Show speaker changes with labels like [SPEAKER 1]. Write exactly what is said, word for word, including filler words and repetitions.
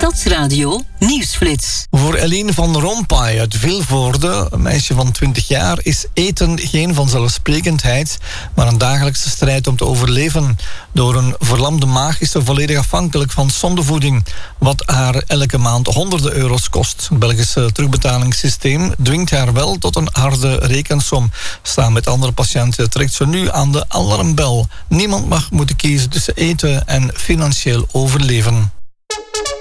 [SPEAKER 1] Stadsradio Nieuwsflits.
[SPEAKER 2] Voor Eline van Rompuy uit Vilvoorde, een meisje van twintig jaar, is eten geen vanzelfsprekendheid, maar een dagelijkse strijd om te overleven. Door een verlamde maag is ze volledig afhankelijk van zondevoeding, wat haar elke maand honderden euro's kost. Het Belgische terugbetalingssysteem dwingt haar wel tot een harde rekensom. Samen met andere patiënten trekt ze nu aan de alarmbel. Niemand mag moeten kiezen tussen eten en financieel overleven.